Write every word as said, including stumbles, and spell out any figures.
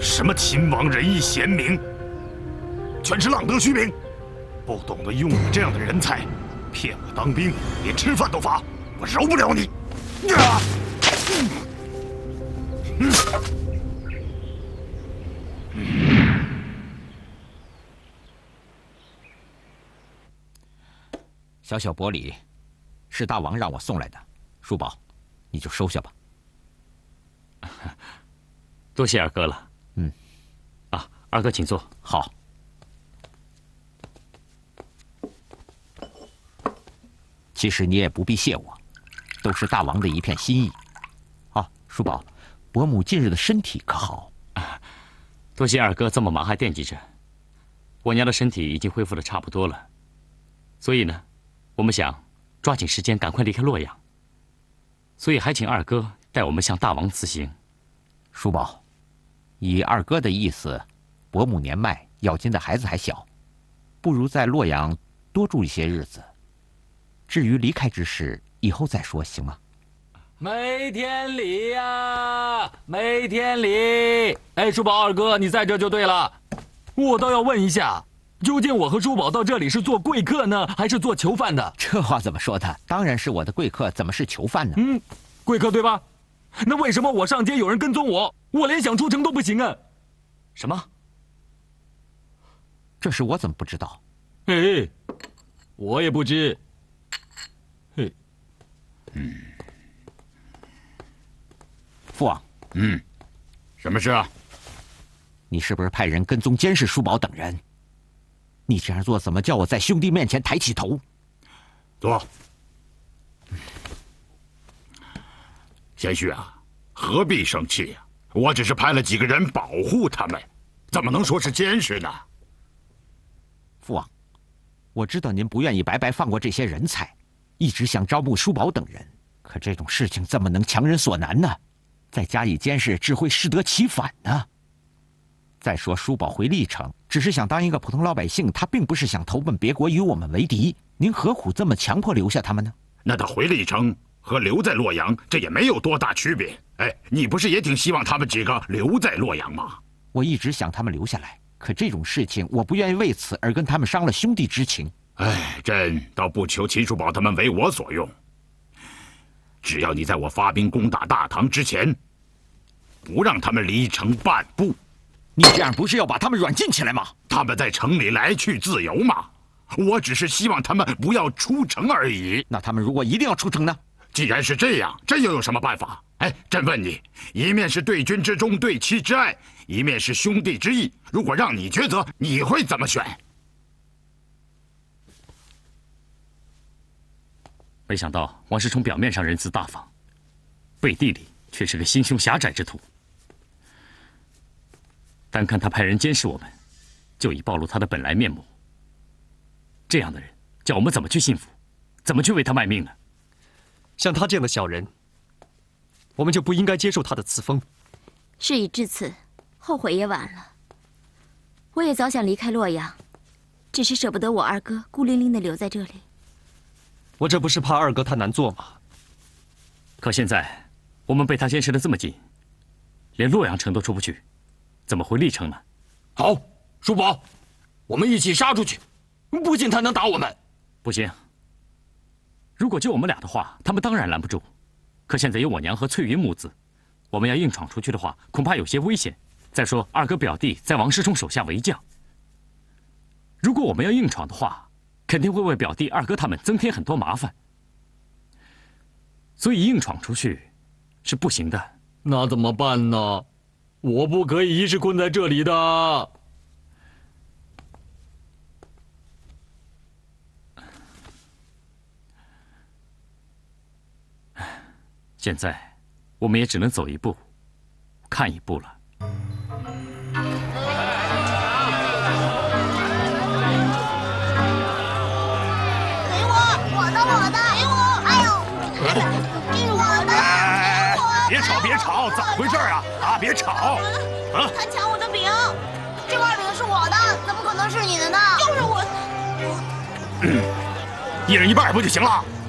什么秦王仁义贤明，全是浪得虚名，不懂得用你这样的人才，骗我当兵，连吃饭都罚，我饶不了你！啊！嗯嗯小小薄礼，是大王让我送来的，叔宝，你就收下吧。 多谢二哥了。 嗯， 啊，二哥请坐。 好。其实你也不必谢我，都是大王的一片心意。啊，叔宝，伯母近日的身体可好？ 啊，多谢二哥这么忙还惦记着。我娘的身体已经恢复的差不多了，所以呢。 我们想抓紧时间赶快离开洛阳，所以还请二哥带我们向大王辞行。 叔宝，以二哥的意思，伯母年迈，要金的孩子还小，不如在洛阳多住一些日子。至于离开之事，以后再说，行吗？ 梅天礼呀，梅天礼！哎，叔宝二哥，你在这就对了。我倒要问一下。 究竟我和叔宝到这里是做贵客呢，还是做囚犯的？ 这话怎么说的？当然是我的贵客，怎么是囚犯呢？ 嗯，贵客对吧？那为什么我上街有人跟踪我，我连想出城都不行啊？ 什么？ 这事我怎么不知道？ 哎，我也不知。嘿， 嗯， 父王， 嗯，什么事啊？ 你是不是派人跟踪监视叔宝等人？ 你这样做，怎么叫我在兄弟面前抬起头？ 坐。贤婿啊，何必生气呀？我只是派了几个人保护他们，怎么能说是监视呢？ 父王，我知道您不愿意白白放过这些人才，一直想招募叔宝等人，可这种事情怎么能强人所难呢？再加以监视，只会适得其反呢。 再说，叔宝回历城，只是想当一个普通老百姓，他并不是想投奔别国与我们为敌。您何苦这么强迫留下他们呢？ 那他回历城和留在洛阳，这也没有多大区别。哎，你不是也挺希望他们几个留在洛阳吗？ 我一直想他们留下来，可这种事情，我不愿意为此而跟他们伤了兄弟之情。 哎，朕倒不求秦叔宝他们为我所用，只要你在我发兵攻打大唐之前，不让他们离城半步。 你这样不是要把他们软禁起来吗？ 他们在城里来去自由嘛。我只是希望他们不要出城而已。 那他们如果一定要出城呢？ 既然是这样，朕又有什么办法？哎，朕问你，一面是对君之忠，对妻之爱，一面是兄弟之义。如果让你抉择，你会怎么选？ 没想到王世充表面上仁慈大方，背地里却是个心胸狭窄之徒。 单看他派人监视我们，就已暴露他的本来面目。这样的人，叫我们怎么去信服，怎么去为他卖命呢？ 像他这样的小人，我们就不应该接受他的赐封。 事已至此，后悔也晚了。我也早想离开洛阳，只是舍不得我二哥孤零零地留在这里。 我这不是怕二哥他难做吗？ 可现在我们被他监视得这么紧，连洛阳城都出不去。 怎么回历城呢？ 好，叔宝，我们一起杀出去，不信他能打我们。 不行。如果就我们俩的话，他们当然拦不住。可现在有我娘和翠云母子，我们要硬闯出去的话，恐怕有些危险。再说二哥表弟在王世充手下为将，如果我们要硬闯的话，肯定会为表弟、二哥他们增添很多麻烦。所以硬闯出去是不行的。 那怎么办呢？ 我不可以一直困在这里的。 现在，我们也只能走一步，看一步了。 给我，我的，我的，给我！哎呦，这是我的，给我！ 别吵，别吵，怎么回事啊？啊，别吵！啊！ 他抢我的饼，这块饼是我的，怎么可能是你的呢？就是我。 嗯，一人一半不就行了？